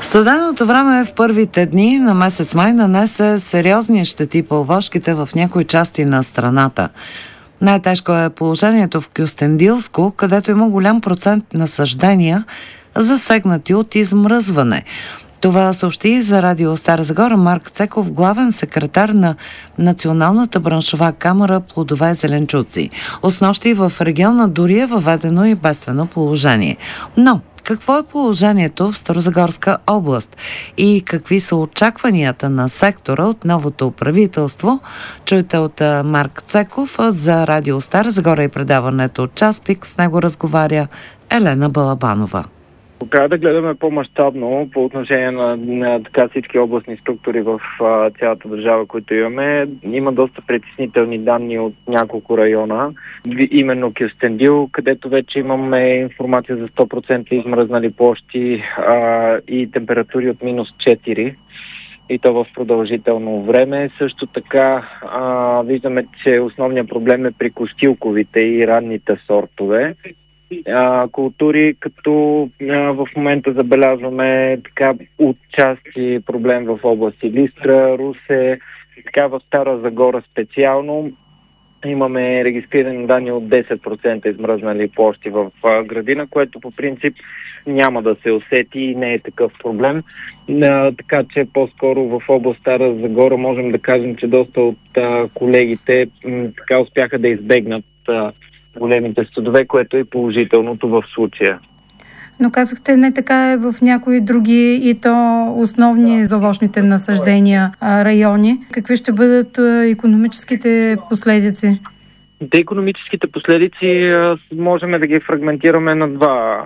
Студеното време в първите дни на месец май нанесе сериозни щети по овошките в някои части на страната. Най-тежко е положението в Кюстендилско, където има голям процент насаждения, засегнати от измръзване. Това съобщи за радио Стара Загора Марк Цеков, главен секретар на Националната браншова камара плодове и зеленчуци. Снощи в региона дори е въведено и бедствено положение. Но какво е положението в Старозагорска област и какви са очакванията на сектора от новото правителство? Чуйте от Марк Цеков за радио Стара Загора и предаването Час пик. С него разговаря Елена Балабанова. Трябва да гледаме по-мащабно по отношение на така всички областни структури в цялата държава, които имаме. Има доста притеснителни данни от няколко района. Именно Кюстендил, където вече имаме информация за 100% измръзнали площи и температури от минус 4. И то в продължително време. Също така виждаме, че основният проблем е при костилковите и ранните сортове. Култури, като в момента забелязваме така отчасти проблем в област Силистра, Русе, така в Стара Загора специално. Имаме регистрирани данни от 10% измръзнали площи в градина, което по принцип няма да се усети и не е такъв проблем. Така че по-скоро в област Стара Загора можем да кажем, че доста от колегите така успяха да избегнат големите студове, което е положителното в случая. Но казахте, не така е в някои други и то основни за овощните насаждения райони. Какви ще бъдат икономическите последици? Икономическите последици можем да ги фрагментираме на два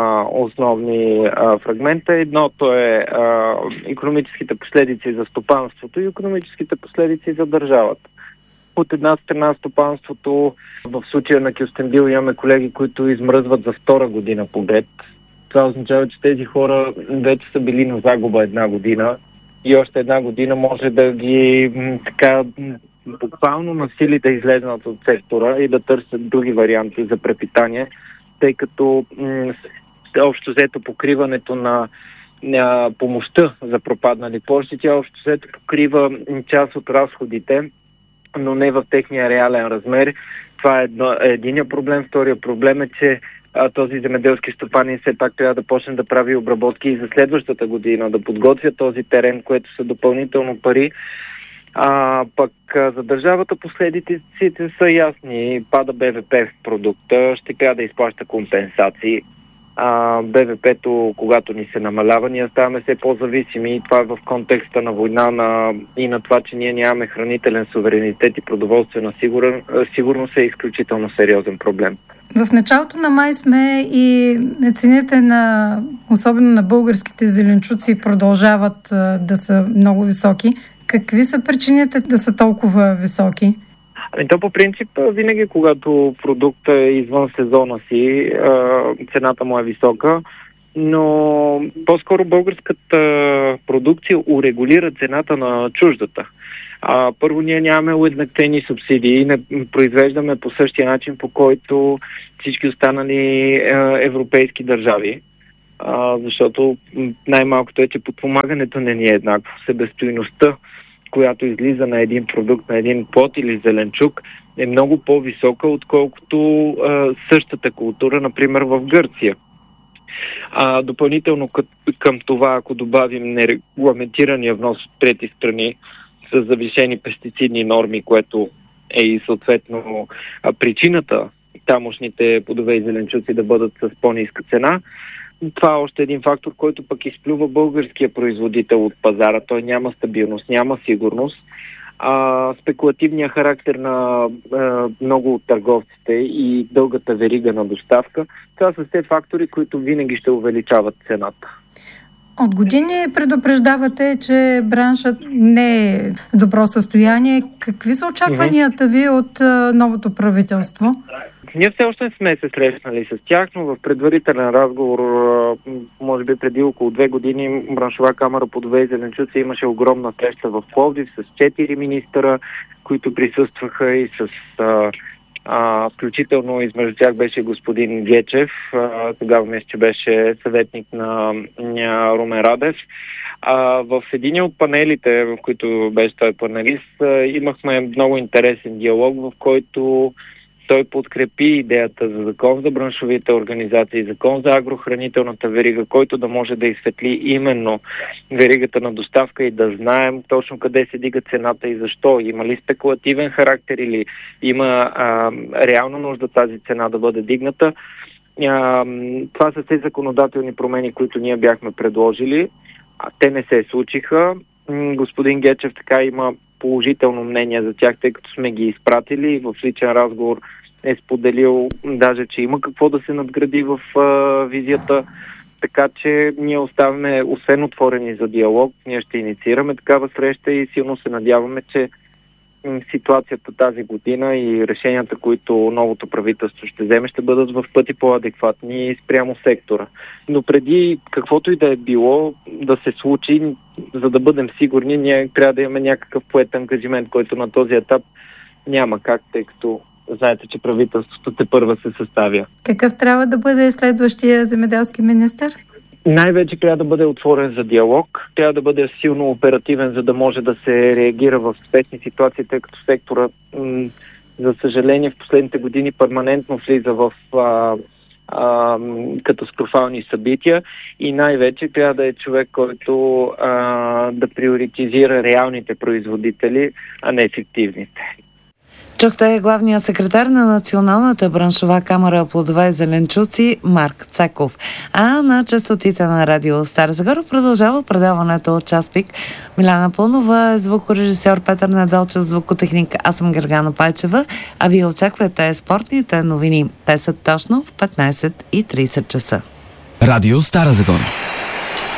основни фрагмента. Едното е икономическите последици за стопанството и икономическите последици за държавата. От една страна стопанството, в случая на Кюстендил имаме колеги, които измръзват за втора година подред. Това означава, че тези хора вече са били на загуба една година и още една година може да ги така буквално насили да излезнат от сектора и да търсят други варианти за препитание, тъй като общо взето покриването на помощта за пропаднали площи, тя общо взето покрива част от разходите, но не в техния реален размер. Това е единия проблем. Втория проблем е, че този земеделски стопанин все пак трябва да почне да прави обработки и за следващата година, да подготвя този терен, което са допълнително пари. Пък за държавата последиците са ясни. Пада БВП в продукта, ще трябва да изплаща компенсации. БВП-то, когато ни се намалява, ние ставаме все по-зависими и това е в контекста на война и на това, че ние нямаме хранителен суверенитет и продоволствена сигурност е изключително сериозен проблем. В началото на май сме и цените особено на българските зеленчуци продължават да са много високи. Какви са причините да са толкова високи? То по принцип винаги, когато продукт е извън сезона си, цената му е висока, но по-скоро българската продукция урегулира цената на чуждата. Първо, ние нямаме уеднаквени субсидии, не произвеждаме по същия начин, по който всички останали европейски държави, защото най-малкото е, че подпомагането не ни е еднакво. Себестойността, която излиза на един продукт, на един плод или зеленчук, е много по-висока, отколкото същата култура, например, в Гърция. Допълнително към това, ако добавим нерегламентирания внос от трети страни с завишени пестицидни норми, което е и съответно причината тамошните плодове и зеленчуци да бъдат с по-ниска цена, това е още един фактор, който пък изплюва българския производител от пазара. Той няма стабилност, няма сигурност. Спекулативният характер на много от търговците и дългата верига на доставка, това са все фактори, които винаги ще увеличават цената. От години предупреждавате, че браншът не е в добро състояние. Какви са очакванията ви от новото правителство? Ние все още сме се срещнали с тях, но в предварителен разговор, може би преди около 2 години, браншова камара плодове и зеленчуци имаше огромна среща в Пловдив с 4 министъра, които присъстваха и с Включително измежду тях беше господин Гечев, тогава мисля, че беше съветник на Румен Радев. В един от панелите, в които беше той панелист, имахме много интересен диалог, в който той подкрепи идеята за закон за браншовите организации, закон за агрохранителната верига, който да може да изсветли именно веригата на доставка и да знаем точно къде се дига цената и защо. Има ли спекулативен характер или има реална нужда тази цена да бъде дигната. Това са все законодателни промени, които ние бяхме предложили. Те не се случиха. Господин Гечев така има положително мнение за тях, тъй като сме ги изпратили и в личен разговор е споделил даже, че има какво да се надгради в визията, така че ние оставаме освен отворени за диалог, ние ще инициираме такава среща и силно се надяваме, че ситуацията тази година и решенията, които новото правителство ще вземе, ще бъдат в пъти по-адекватни спрямо сектора. Но преди каквото и да е било да се случи, за да бъдем сигурни, ние трябва да имаме някакъв поет ангажимент, който на този етап няма как, тъй като знаете, че правителството тепърва се съставя. Какъв трябва да бъде следващия земеделски министър? Най-вече трябва да бъде отворен за диалог, трябва да бъде силно оперативен, за да може да се реагира в спешни ситуации, тъй като сектора, за съжаление, в последните години перманентно влиза в катастрофални събития и най-вече трябва да е човек, който да приоритизира реалните производители, а не фиктивните. Чухте главния секретар на Националната браншова камара плодове и зеленчуци Марк Цеков. А на честотите на радио Стара Загора продължава предаването от Час пик. Милена Пълнова, звукорежисьор Петър Недолчев, звукотехник, аз съм Гергана Пайчева, а вие очаквате спортните новини. Те са точно в 15:30 часа. Радио Стара Загора.